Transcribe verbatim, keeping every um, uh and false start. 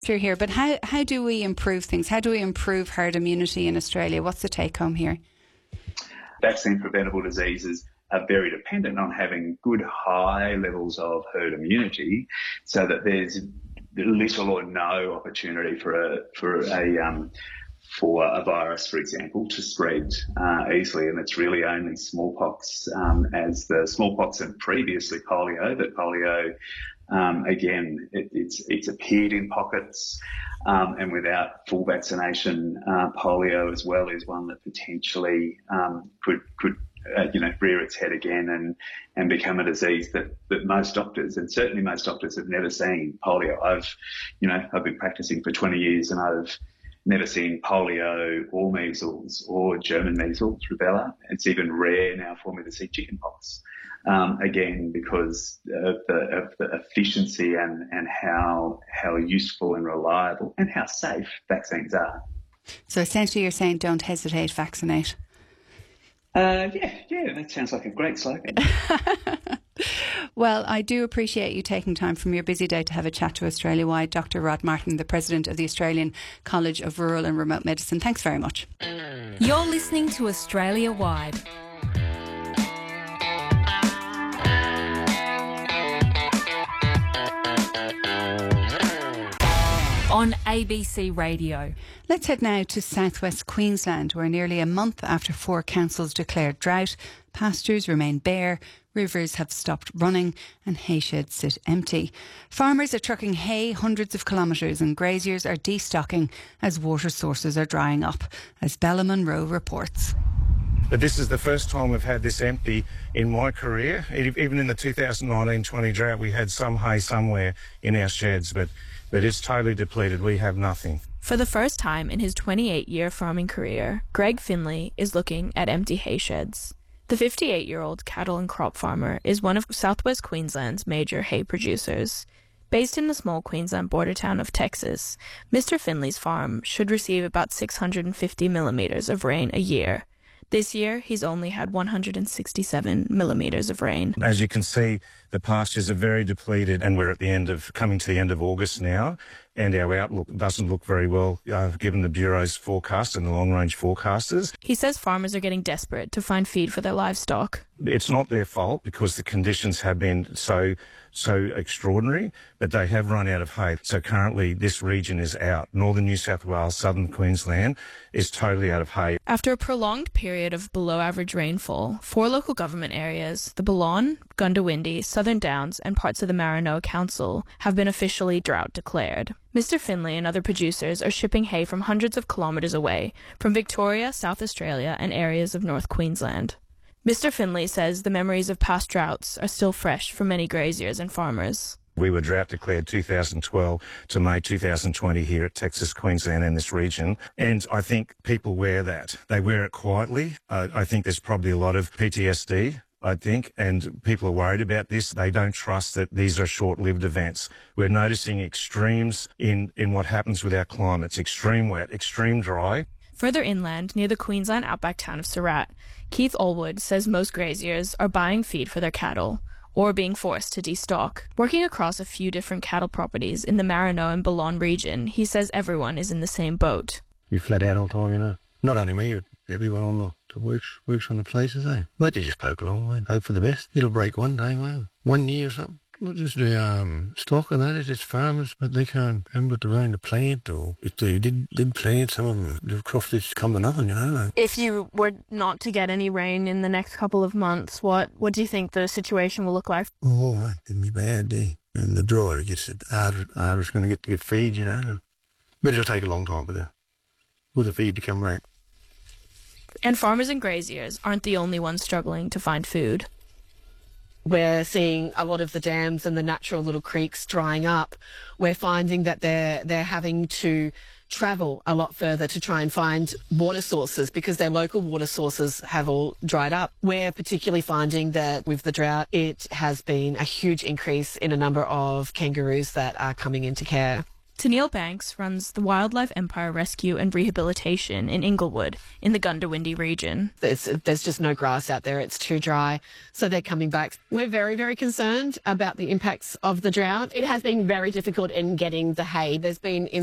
You're here, but how, how do we improve things? How do we improve herd immunity in Australia? What's the take home here? Vaccine preventable diseases are very dependent on having good high levels of herd immunity, so that there's little or no opportunity for a for a um, for a virus, for example, to spread uh, easily. And it's really only smallpox, um, as the smallpox and previously polio, but polio, um, again, it, it's it's appeared in pockets, um, and without full vaccination, uh, polio as well is one that potentially um, could could uh, you know rear its head again and and become a disease that that most doctors, and certainly most doctors, have never seen. Polio. I've you know I've been practicing for twenty years, and I've never seen polio or measles or German measles, rubella. It's even rare now for me to see chickenpox. Um, again, because of the, of the efficiency and, and how how useful and reliable and how safe vaccines are. So essentially you're saying don't hesitate, vaccinate. Uh, yeah, yeah, that sounds like a great slogan. Well, I do appreciate you taking time from your busy day to have a chat to Australia-wide. Doctor Rod Martin, the President of the Australian College of Rural and Remote Medicine. Thanks very much. You're listening to Australia-wide. On A B C Radio. Let's head now to southwest Queensland, where nearly a month after four councils declared drought, pastures remain bare, rivers have stopped running and hay sheds sit empty. Farmers are trucking hay hundreds of kilometres and graziers are destocking as water sources are drying up, as Bella Munro reports. But this is the first time we've had this empty in my career. Even in the two thousand nineteen twenty drought, we had some hay somewhere in our sheds, but, but it's totally depleted. We have nothing. For the first time in his twenty-eight-year farming career, Greg Finley is looking at empty hay sheds. The fifty-eight-year-old cattle and crop farmer is one of southwest Queensland's major hay producers. Based in the small Queensland border town of Texas, Mister Finley's farm should receive about six hundred fifty millimetres of rain a year. This year, he's only had one hundred sixty-seven millimetres of rain. As you can see, the pastures are very depleted, and we're at the end of, coming to the end of August now, and our outlook doesn't look very well, uh, given the Bureau's forecast and the long-range forecasters. He says farmers are getting desperate to find feed for their livestock. It's not their fault because the conditions have been so so extraordinary, but they have run out of hay. So currently this region is out. Northern New South Wales, southern Queensland is totally out of hay. After a prolonged period of below-average rainfall, four local government areas, the Balonne, Goondiwindi, Southern Downs and parts of the Maranoa Council, have been officially drought declared. Mister Finley and other producers are shipping hay from hundreds of kilometres away, from Victoria, South Australia and areas of North Queensland. Mister Finley says the memories of past droughts are still fresh for many graziers and farmers. We were drought declared two thousand twelve to May two thousand twenty here at Texas, Queensland and this region. And I think people wear that. They wear it quietly. Uh, I think there's probably a lot of P T S D, I think, and people are worried about this. They don't trust that these are short-lived events. We're noticing extremes in, in what happens with our climates. Extreme wet, extreme dry. Further inland, near the Queensland outback town of Surat, Keith Allwood says most graziers are buying feed for their cattle or being forced to destock. Working across a few different cattle properties in the Maranoa and Balonne region, he says everyone is in the same boat. You flat out all the time, you know. Not only me, but everyone on the, the works works on the places, eh? But you just poke along, mate. Hope for the best. It'll break one day, mate. One year or something. Not just the um, stock and that, it's just farmers, but they can't haven't got the rain to plant, or if they did, did plant, some of them, the crops just come to nothing, you know. If you were not to get any rain in the next couple of months, what, what do you think the situation will look like? Oh, mate, it'd be bad, eh? And the drier gets it harder, harder it's going to get to get feed, you know. But it'll take a long time for the, for the feed to come back. And farmers and graziers aren't the only ones struggling to find food. We're seeing a lot of the dams and the natural little creeks drying up. We're finding that they're they're having to travel a lot further to try and find water sources because their local water sources have all dried up. We're particularly finding that with the drought, it has been a huge increase in a number of kangaroos that are coming into care. Tennille Banks runs the Wildlife Empire Rescue and Rehabilitation in Inglewood in the Gundawindi region. There's, there's just no grass out there. It's too dry. So they're coming back. We're very, very concerned about the impacts of the drought. It has been very difficult in getting the hay. There's been